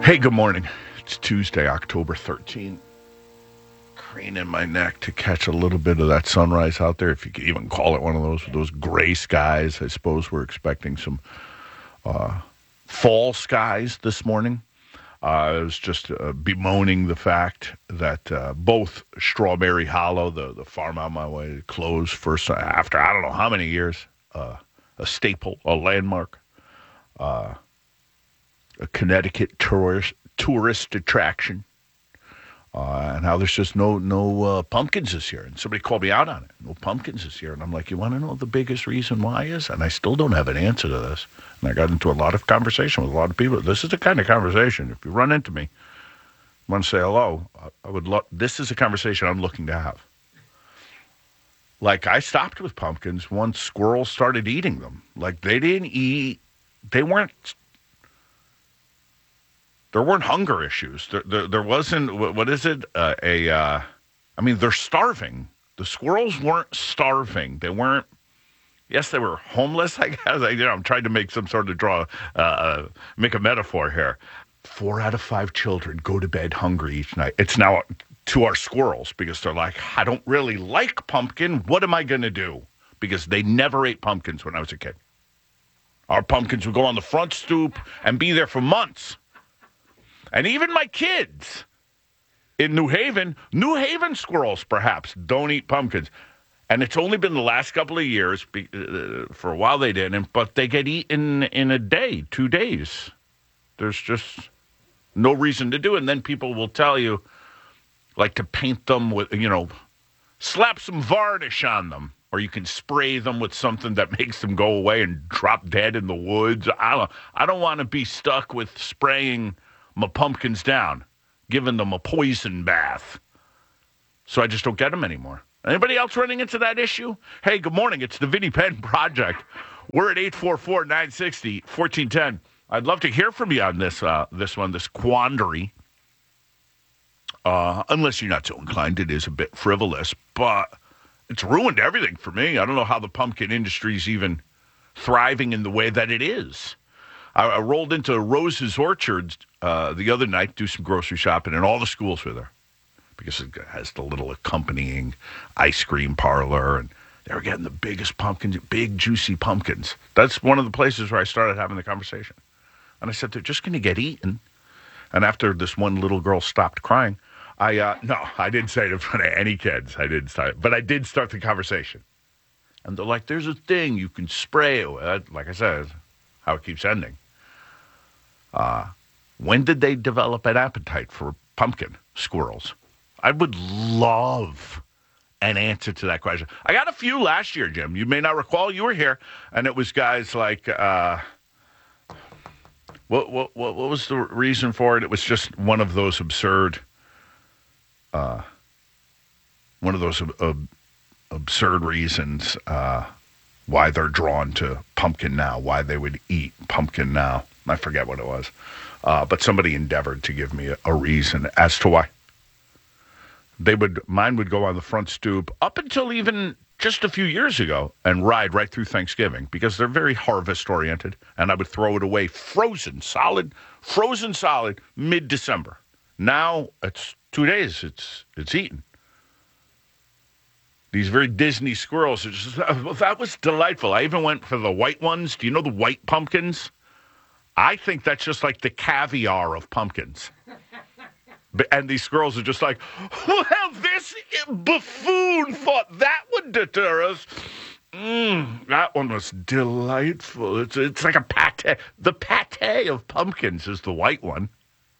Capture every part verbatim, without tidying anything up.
Hey, good morning. It's Tuesday, October thirteenth. Craning my neck to catch a little bit of that sunrise out there, if you could even call it one of those, with those gray skies. I suppose we're expecting some uh, fall skies this morning. Uh, I was just uh, bemoaning the fact that uh, both Strawberry Hollow, the, the farm on my way, closed first after I don't know how many years. Uh, a staple, a landmark. Uh, a Connecticut tourist tourist attraction, uh, and how there's just no no uh, pumpkins this year. And somebody called me out on it. No pumpkins this year, and I'm like, you want to know the biggest reason why is? And I still don't have an answer to this. And I got into a lot of conversation with a lot of people. This is the kind of conversation. If you run into me, want to say hello, I would love. This is a conversation I'm looking to have. Like, I stopped with pumpkins once squirrels started eating them. Like, they didn't eat. They weren't. There weren't hunger issues. There, there, there wasn't, what is it? Uh, a, uh, I mean, they're starving. The squirrels weren't starving. They weren't, yes, they were homeless, I guess. I, you know, I'm trying to make some sort of draw, uh, uh, make a metaphor here. Four out of five children go to bed hungry each night. It's now to our squirrels because they're like, I don't really like pumpkin. What am I going to do? Because they never ate pumpkins when I was a kid. Our pumpkins would go on the front stoop and be there for months. And even my kids in New Haven, New Haven squirrels perhaps don't eat pumpkins. And it's only been the last couple of years, uh, for a while they didn't, but they get eaten in a day, two days. There's just no reason to do it. And then people will tell you, like, to paint them with, you know, slap some varnish on them. Or you can spray them with something that makes them go away and drop dead in the woods. I don't, I don't want to be stuck with spraying my pumpkins down, giving them a poison bath. So I just don't get them anymore. Anybody else running into that issue? Hey, good morning. It's the Vinnie Penn Project. We're at eight four four, nine six zero, one four one zero. I'd love to hear from you on this uh, this one, this quandary. Uh, unless you're not so inclined, it is a bit frivolous, but it's ruined everything for me. I don't know how the pumpkin industry is even thriving in the way that it is. I, I rolled into Rose's Orchards uh, the other night, do some grocery shopping, and all the schools were there because it has the little accompanying ice cream parlor, and they were getting the biggest pumpkins, big, juicy pumpkins. That's one of the places where I started having the conversation. And I said, they're just going to get eaten. And after this one little girl stopped crying, I, uh, no, I didn't say it in front of any kids. I didn't start, but I did start the conversation. And they're like, there's a thing you can spray it with. Like I said, how it keeps ending. Uh, when did they develop an appetite for pumpkin squirrels? I would love an answer to that question. I got a few last year, Jim. You may not recall. You were here. And it was guys like, uh, what, what, what, what was the reason for it? It was just one of those absurd, uh, one of those uh, absurd reasons uh, why they're drawn to pumpkin now, why they would eat pumpkin now. I forget what it was. Uh, but somebody endeavored to give me a, a reason as to why. They would, mine would go on the front stoop up until even just a few years ago and ride right through Thanksgiving because they're very harvest oriented. And I would throw it away frozen, solid, frozen solid, mid-December. Now it's two days, it's it's eaten. These very Disney squirrels, are just, that was delightful. I even went for the white ones. Do you know the white pumpkins? I think that's just like the caviar of pumpkins. And these squirrels are just like, well, this buffoon thought that would deter us. Mm, that one was delightful. It's it's like a pate. The pate of pumpkins is the white one.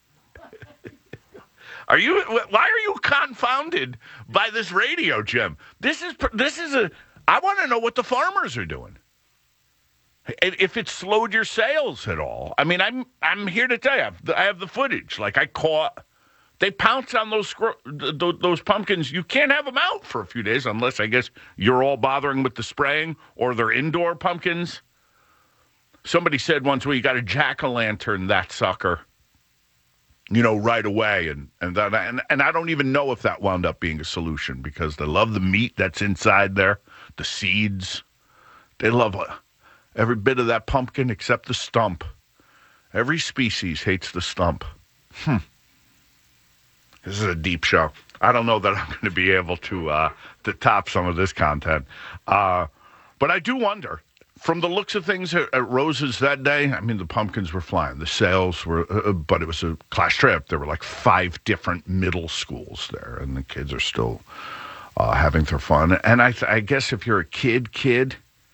Are you? Why are you confounded by this radio, Jim? This is this is a. I want to know what the farmers are doing. If it slowed your sales at all. I mean, I'm I'm here to tell you, I have the, I have the footage. Like I caught, they pounce on those those pumpkins. You can't have them out for a few days unless I guess you're all bothering with the spraying or they're indoor pumpkins. Somebody said once, well, you got to jack-o'-lantern that sucker, you know, right away. And and, that, and and I don't even know if that wound up being a solution because they love the meat that's inside there, the seeds. They love every bit of that pumpkin except the stump. Every species hates the stump. Hmm. This is a deep show. I don't know that I'm going to be able to uh, to top some of this content. Uh, but I do wonder, from the looks of things at, at Rose's that day, I mean, the pumpkins were flying. The sales were, uh, but it was a class trip. There were like five different middle schools there, and the kids are still uh, having their fun. And I, I guess if you're a kid, kid,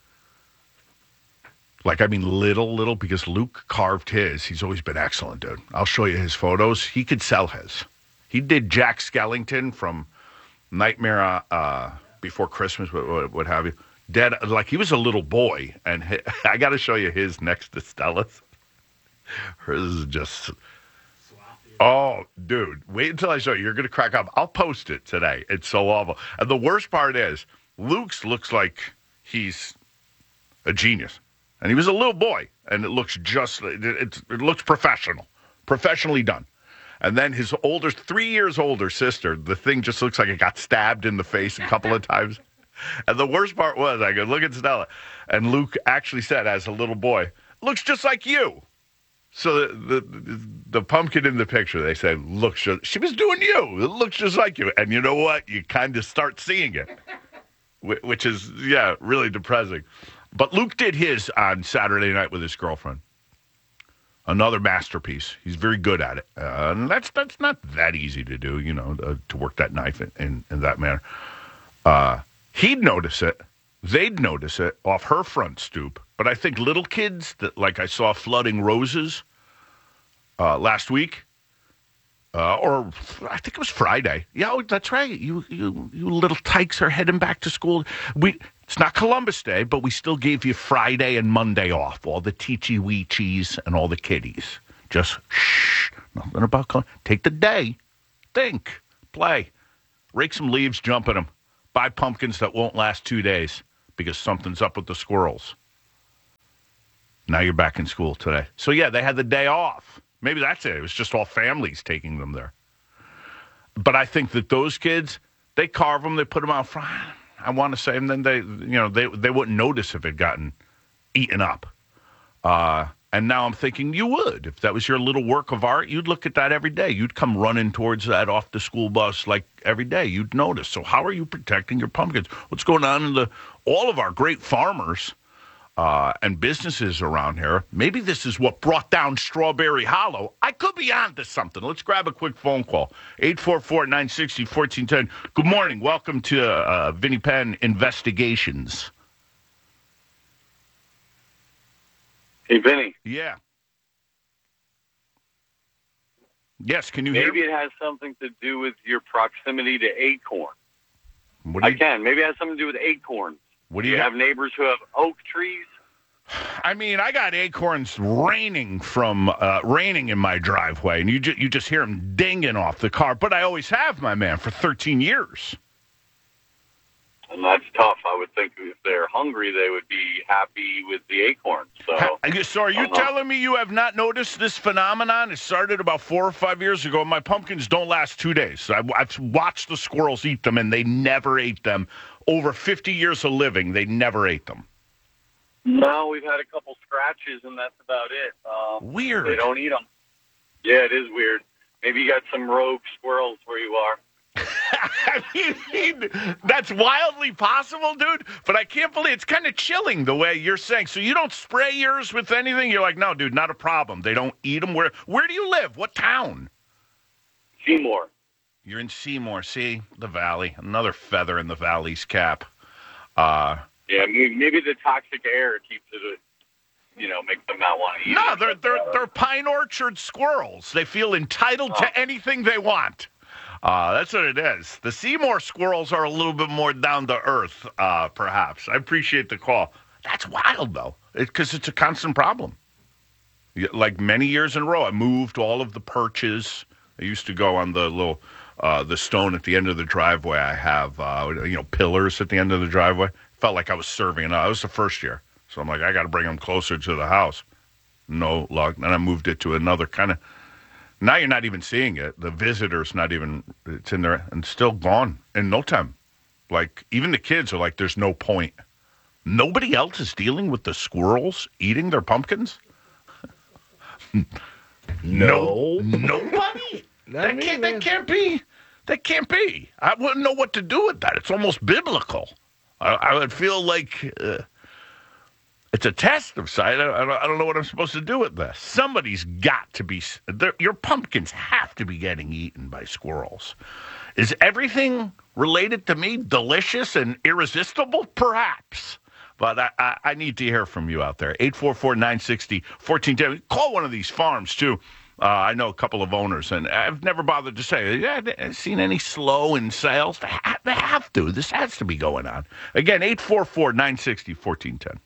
like, I mean, little, little, because Luke carved his. He's always been excellent, dude. I'll show you his photos. He could sell his. He did Jack Skellington from Nightmare uh, Before Christmas, what, what, what have you. Dead, like he was a little boy, and he, I got to show you his next to Stella's. Hers is just, oh, dude, wait until I show you. You're going to crack up. I'll post it today. It's so awful. And the worst part is, Luke's looks like he's a genius. And he was a little boy, and it looks just, it, it, it looks professional, professionally done. And then his older, three years older sister, the thing just looks like it got stabbed in the face a couple of times. And the worst part was, I could look at Stella, and Luke actually said, as a little boy, looks just like you. So the the, the pumpkin in the picture, they said, looks just, she was doing you. It looks just like you. And you know what? You kind of start seeing it, which is, yeah, really depressing. But Luke did his on Saturday night with his girlfriend. Another masterpiece. He's very good at it. Uh, and that's that's not that easy to do, you know, uh, to work that knife in, in, in that manner. Uh, he'd notice it. They'd notice it off her front stoop. But I think little kids that, like I saw flooding Roses uh, last week, uh, or I think it was Friday. Yeah, oh, that's right. You you you little tykes are heading back to school. We It's not Columbus Day, but we still gave you Friday and Monday off. All the teachy-weechies and all the kiddies. Just shh, nothing about Columbus. Take the day, think, play, rake some leaves, jump in them, buy pumpkins that won't last two days because something's up with the squirrels. Now you're back in school today. So, yeah, they had the day off. Maybe that's it. It was just all families taking them there. But I think that those kids, they carve them, they put them out front. I want to say, and then they, you know, they they wouldn't notice if it gotten eaten up. Uh, and now I'm thinking you would. If that was your little work of art, you'd look at that every day. You'd come running towards that off the school bus like every day. You'd notice. So how are you protecting your pumpkins? What's going on in the all of our great farmers uh, and businesses around here? Maybe this is what brought down Strawberry Hollow. I could be onto something. Let's grab a quick phone call. eight four four, nine six zero, one four one zero. Good morning. Welcome to uh, Vinnie Penn Investigations. Hey, Vinny. Yeah. Yes, can you Maybe hear me? Maybe it has something to do with your proximity to acorn. What do you, I can. Maybe it has something to do with acorns. What do do you, you have neighbors who have oak trees? I mean, I got acorns raining from uh, raining in my driveway, and you just you just hear them dinging off the car. But I always have, my man, for thirteen years. And that's tough. I would think if they're hungry, they would be happy with the acorns. So, so are you uh-huh. telling me you have not noticed this phenomenon? It started about four or five years ago. My pumpkins don't last two days. I, I've watched the squirrels eat them, and they never ate them. Over fifty years of living, they never ate them. No, we've had a couple scratches, and that's about it. Um, weird. They don't eat them. Yeah, it is weird. Maybe you got some rogue squirrels where you are. I mean, that's wildly possible, dude. But I can't believe it's kind of chilling the way you're saying. So you don't spray yours with anything? You're like, no, dude, not a problem. They don't eat them. Where Where do you live? What town? Seymour. You're in Seymour. See, the valley. Another feather in the valley's cap. Uh, yeah, maybe the toxic air keeps it, you know, makes them not want to eat. No, they're they're they're pine orchard squirrels. They feel entitled oh. to anything they want. Uh, that's what it is. The Seymour squirrels are a little bit more down to earth, uh, perhaps. I appreciate the call. That's wild, though, because it, it's a constant problem. Like many years in a row, I moved all of the perches. I used to go on the little, uh, the stone at the end of the driveway. I have, uh, you know, pillars at the end of the driveway. Felt like I was serving. No, it was the first year. So I'm like, I got to bring them closer to the house. No luck. Then I moved it to another kind of. Now you're not even seeing it. The visitor's not even, it's in there and still gone in no time. Like, even the kids are like, there's no point. Nobody else is dealing with the squirrels eating their pumpkins? No. Nobody? that me, can't. man. That can't be. That can't be. I wouldn't know what to do with that. It's almost biblical. I, I would feel like uh, it's a test of sight. I, I, don't, I don't know what I'm supposed to do with this. Somebody's got to be. Your pumpkins have to be getting eaten by squirrels. Is everything related to me delicious and irresistible? Perhaps. But I, I, I need to hear from you out there. eight four four, nine six zero, one four one zero. Call one of these farms, too. Uh, I know a couple of owners, and I've never bothered to say, yeah, have seen any slow in sales? They, ha- they have to. This has to be going on. Again, eight four four, nine six zero, one four one zero.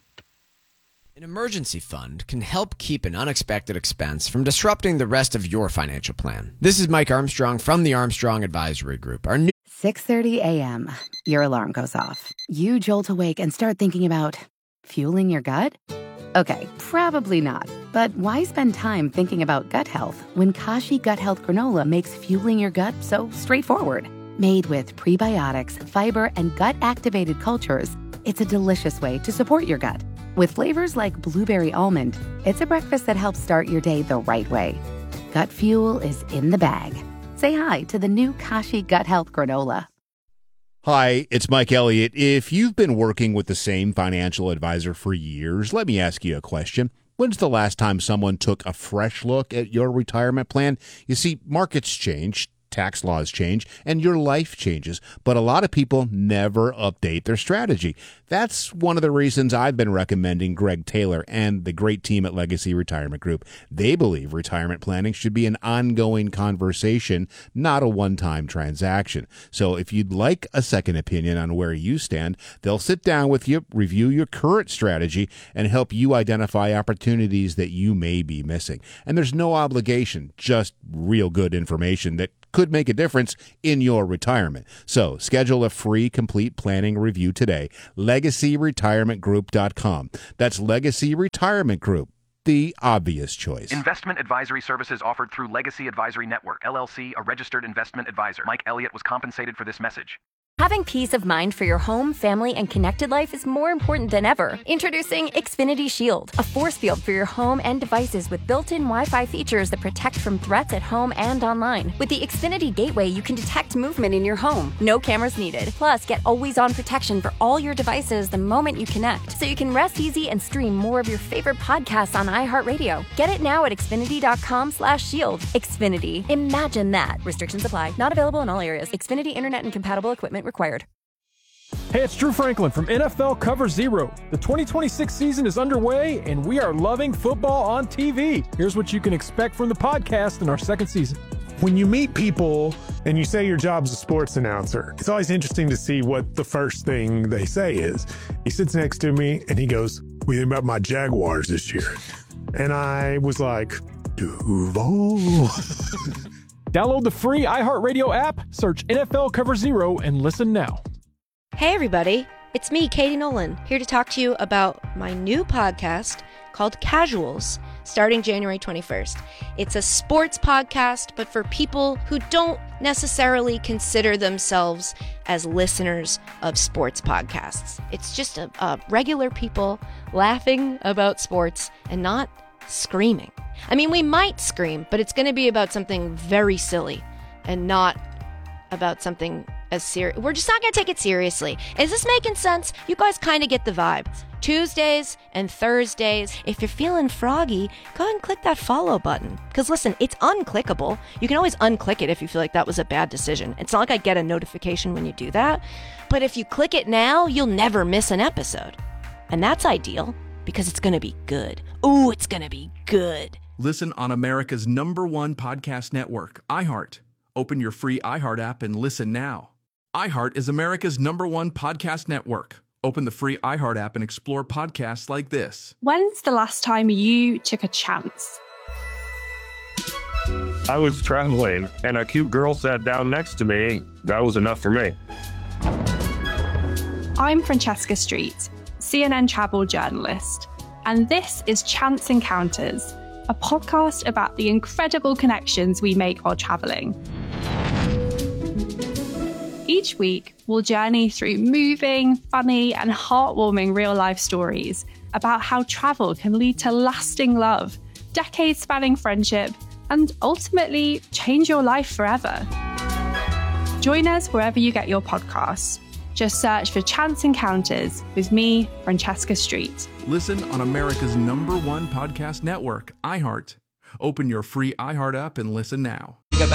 An emergency fund can help keep an unexpected expense from disrupting the rest of your financial plan. This is Mike Armstrong from the Armstrong Advisory Group. Our new six thirty a.m. Your alarm goes off. You jolt awake and start thinking about fueling your gut? Okay, probably not. But why spend time thinking about gut health when Kashi Gut Health Granola makes fueling your gut so straightforward? Made with prebiotics, fiber, and gut-activated cultures, it's a delicious way to support your gut. With flavors like blueberry almond, it's a breakfast that helps start your day the right way. Gut fuel is in the bag. Say hi to the new Kashi Gut Health Granola. Hi, it's Mike Elliott. If you've been working with the same financial advisor for years, let me ask you a question. When's the last time someone took a fresh look at your retirement plan? You see, markets change, tax laws change, and your life changes, but a lot of people never update their strategy. That's one of the reasons I've been recommending Greg Taylor and the great team at Legacy Retirement Group. They believe retirement planning should be an ongoing conversation, not a one-time transaction. So if you'd like a second opinion on where you stand, they'll sit down with you, review your current strategy, and help you identify opportunities that you may be missing. And there's no obligation, just real good information that could make a difference in your retirement. So schedule a free complete planning review today. legacy retirement group dot com. That's Legacy Retirement Group, the obvious choice. Investment advisory services offered through Legacy Advisory Network, L L C, a registered investment advisor. Mike Elliott was compensated for this message. Having peace of mind for your home, family, and connected life is more important than ever. Introducing Xfinity Shield, a force field for your home and devices with built-in Wi-Fi features that protect from threats at home and online. With the Xfinity Gateway, you can detect movement in your home. No cameras needed. Plus, get always-on protection for all your devices the moment you connect, so you can rest easy and stream more of your favorite podcasts on iHeartRadio. Get it now at xfinity.com slash shield. Xfinity. Imagine that. Restrictions apply. Not available in all areas. Xfinity Internet and compatible equipment required. Hey, it's Drew Franklin from N F L Cover Zero. The twenty twenty-six season is underway, and we are loving football on T V. Here's what you can expect from the podcast in our second season. When you meet people and you say your job's a sports announcer, it's always interesting to see what the first thing they say is. He sits next to me and he goes, "What do you think about my Jaguars this year?" And I was like, Duval. Download the free iHeartRadio app, search N F L Cover Zero, and listen now. Hey everybody, it's me, Katie Nolan, here to talk to you about my new podcast called Casuals, starting January twenty-first. It's a sports podcast, but for people who don't necessarily consider themselves as listeners of sports podcasts. It's just a, a regular people laughing about sports and not screaming. I mean, we might scream, but it's going to be about something very silly and not about something as serious. We're just not going to take it seriously. Is this making sense? You guys kind of get the vibe. Tuesdays and Thursdays, if you're feeling froggy, go ahead and click that follow button. Because listen, it's unclickable. You can always unclick it if you feel like that was a bad decision. It's not like I get a notification when you do that. But if you click it now, you'll never miss an episode. And that's ideal because it's going to be good. Ooh, it's going to be good. Listen on America's number one podcast network, iHeart. Open your free iHeart app and listen now. iHeart is America's number one podcast network. Open the free iHeart app and explore podcasts like this. When's the last time you took a chance? I was traveling and a cute girl sat down next to me. That was enough for me. I'm Francesca Street, C N N travel journalist, and this is Chance Encounters, a podcast about the incredible connections we make while traveling. Each week, we'll journey through moving, funny, and heartwarming real-life stories about how travel can lead to lasting love, decades-spanning friendship, and ultimately change your life forever. Join us wherever you get your podcasts. Just search for Chance Encounters with me, Francesca Street. Listen on America's number one podcast network, iHeart. Open your free iHeart app and listen now.